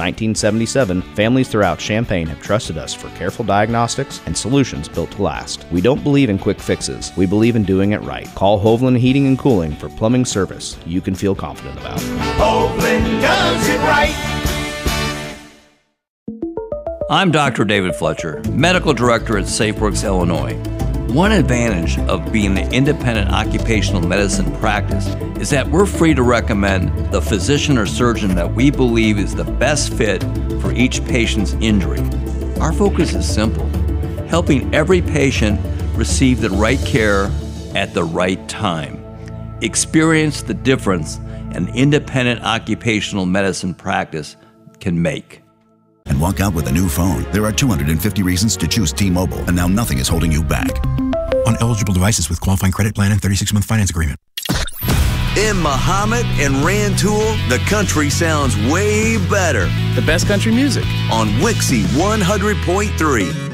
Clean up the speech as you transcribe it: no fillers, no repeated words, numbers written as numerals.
1977, families throughout Champaign have trusted us for careful diagnostics and solutions built to last. We don't believe in quick fixes. We believe in doing it right. Call Hovland Heating and Cooling for plumbing service you can feel confident about. Hovland does it right. I'm Dr. David Fletcher, Medical Director at SafeWorks, Illinois. One advantage of being an independent occupational medicine practice is that we're free to recommend the physician or surgeon that we believe is the best fit for each patient's injury. Our focus is simple: helping every patient receive the right care at the right time. Experience the difference an independent occupational medicine practice can make. And walk out with a new phone. There are 250 reasons to choose T-Mobile, and now nothing is holding you back. On eligible devices with qualifying credit plan and 36-month finance agreement. In Muhammad and Rantoul, the country sounds way better. The best country music. On Wixie 100.3.